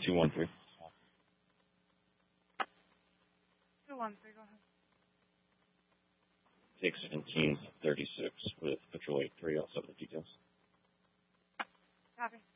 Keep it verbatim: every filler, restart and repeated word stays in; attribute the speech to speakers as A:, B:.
A: two one three.
B: two one three, go ahead.
A: Take seventeen thirty-six with Patrol eight three. I'll set the details.
B: Copy.